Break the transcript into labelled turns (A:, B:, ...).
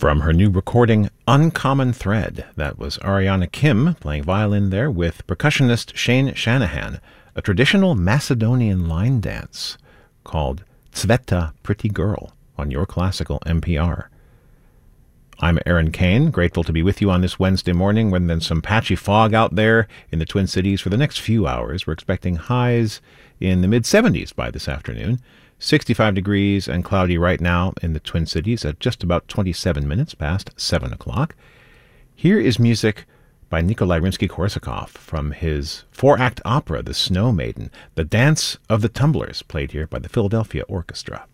A: From her new recording, Uncommon Thread, that was Ariana Kim playing violin there with percussionist Shane Shanahan, a traditional Macedonian line dance called Cveta Pretty Girl on Your Classical NPR. I'm Aaron Kane, grateful to be with you on this Wednesday morning when there's some patchy fog out there in the Twin Cities for the next few hours. We're expecting highs in the mid-70s by this afternoon. 65 degrees and cloudy right now in the Twin Cities at just about 27 minutes past 7 o'clock. Here is music by Nikolai Rimsky-Korsakov from his four-act opera, The Snow Maiden, The Dance of the Tumblers, played here by the Philadelphia Orchestra.